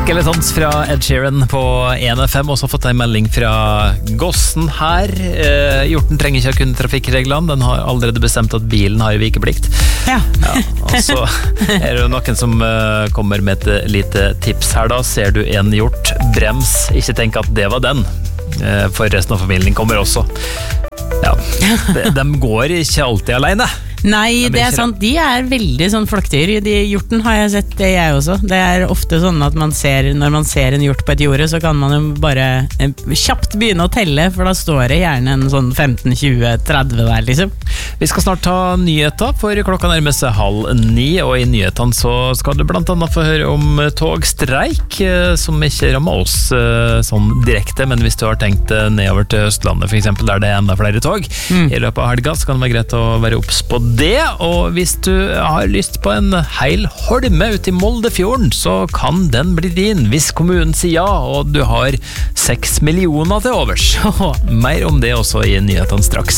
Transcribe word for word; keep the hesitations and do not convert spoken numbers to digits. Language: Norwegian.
Skeletons fra Ed Sheeran på en F M. Også fått en melding fra Gossen her. eh, Hjorten trenger ikke å kunne trafikkreglene. Den har allerede bestemt at bilen har vikeplikt. Ja, ja Og så er det noen som uh, kommer med et lite tips her da. Ser du en hjort, brems. Ikke tenk at det var den, uh, for resten av familien kommer også. Ja, de, de går ikke alltid alene. nei, det er sant. De er veldig sånn flokkdyr. De hjorten har jeg sett, det jeg også. Det er ofte sånn at man ser, når man ser en hjort på et jorde, så kan man jo bare eh, kjapt begynne å telle, for da står det gjerne en sånn femten, tjue, tretti der, liksom. Vi skal snart ta nyheter, for klokka nærmer seg halv ni, og i nyhetene så skal du blant annet få høre om togstreik, eh, som ikke rammer oss eh, sånn direkte, men hvis du har tenkt eh, nedover til Østlandet, for eksempel, der det er enda flere tog, mm. i løpet av helga, så kan det være greit å være opps på det, og hvis du har lyst på en heil holme ute i Moldefjorden, så kan den bli din, hvis kommunen sier ja, og du har seks millioner til overs. Mer om det også i nyhetene straks.